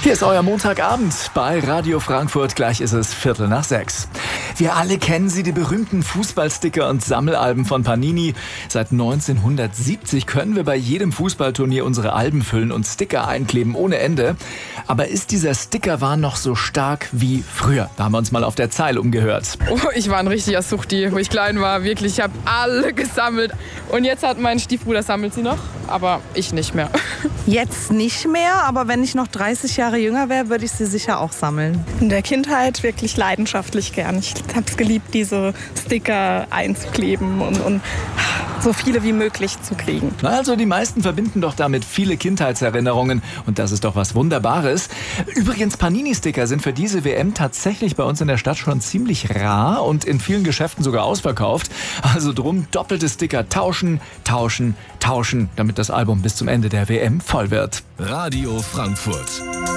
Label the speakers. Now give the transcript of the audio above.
Speaker 1: Hier ist euer Montagabend bei Radio Frankfurt. Gleich ist es 5:45. Wir alle kennen sie, die berühmten Fußballsticker und Sammelalben von Panini. Seit 1970 können wir bei jedem Fußballturnier unsere Alben füllen und Sticker einkleben ohne Ende. Aber ist dieser Stickerwahn noch so stark wie früher? Da haben wir uns mal auf der Zeil umgehört.
Speaker 2: Oh, ich war ein richtiger Suchti, wo ich klein war. Wirklich, ich habe alle gesammelt. Und jetzt hat mein Stiefbruder, sammelt sie noch, aber ich nicht mehr.
Speaker 3: Jetzt nicht mehr, aber wenn ich noch 30 Jahre jünger wäre, würde ich sie sicher auch sammeln.
Speaker 4: In der Kindheit wirklich leidenschaftlich gern. Ich habe es geliebt, diese Sticker einzukleben und so viele wie möglich zu kriegen.
Speaker 1: Also die meisten verbinden doch damit viele Kindheitserinnerungen und das ist doch was Wunderbares. Übrigens, Panini-Sticker sind für diese WM tatsächlich bei uns in der Stadt schon ziemlich rar und in vielen Geschäften sogar ausverkauft. Also drum doppelte Sticker tauschen, tauschen, tauschen, damit das Album bis zum Ende der WM voll wird.
Speaker 5: Radio Frankfurt.